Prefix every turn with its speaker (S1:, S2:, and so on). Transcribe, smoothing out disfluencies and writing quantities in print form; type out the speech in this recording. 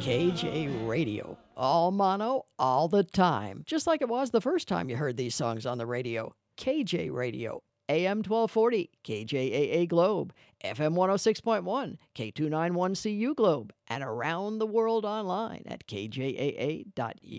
S1: KJ Radio. All mono, all the time. Just like it was the first time you heard these songs on the radio. KJ Radio. AM 1240, KJAA Globe, FM 106.1, K291CU Globe, and around the world online at kjaa.us.